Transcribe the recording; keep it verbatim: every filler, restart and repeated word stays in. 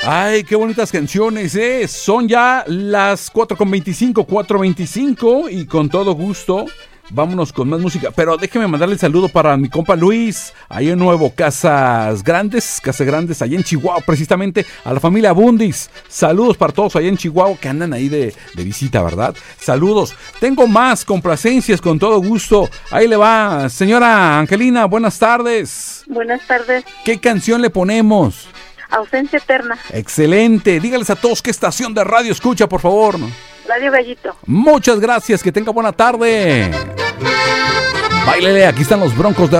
Ay, qué bonitas canciones, ¿eh? Son ya las cuatro con veinticinco, cuatro veinticinco y con todo gusto vámonos con más música. Pero déjeme mandarle el saludo para mi compa Luis, ahí en Nuevo Casas Grandes, Casas Grandes, allá en Chihuahua, precisamente, a la familia Bundis. Saludos para todos allá en Chihuahua que andan ahí de, de visita, ¿verdad? Saludos. Tengo más complacencias con todo gusto. Ahí le va, señora Angelina, buenas tardes. Buenas tardes. ¿Qué canción le ponemos? Ausencia eterna. Excelente. Dígales a todos qué estación de radio escucha, por favor. Radio Gallito. Muchas gracias, que tenga buena tarde. Báilele, aquí están los Broncos de